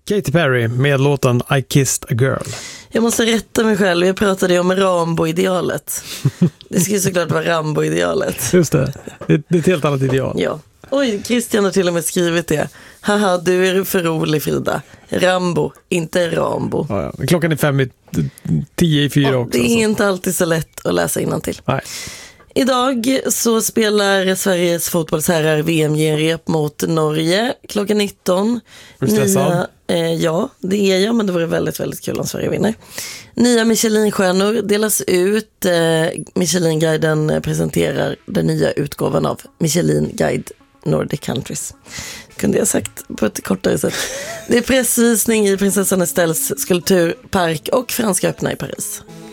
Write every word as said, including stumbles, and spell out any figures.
Katy Perry med låten I Kissed a Girl. Jag måste rätta mig själv, jag pratade ju om Rambo-idealet. Det ska ju såklart vara Rambo-idealet. Just det, det, det är ett helt annat ideal. Ja. Oj, Christian har till och med skrivit det. Haha, du är för rolig, Frida. Rambo, inte Rambo. Ja, ja. Klockan är fem i tio i fyra ja, också. Det är så. inte alltid så lätt att läsa innantill. Nej. Idag så spelar Sveriges fotbollsherrar V M-genrep mot Norge klockan nitton. Är du stressad? Nya, eh, ja, det är jag, men det vore väldigt, väldigt kul om Sverige vinner. Nya Michelin-stjärnor delas ut. Eh, Michelin-guiden presenterar den nya utgåvan av Michelin Guide Nordic Countries. Kunde jag sagt på ett kortare sätt. Det är pressvisning i prinsessan Estelles skulpturpark och Franska öppna i Paris.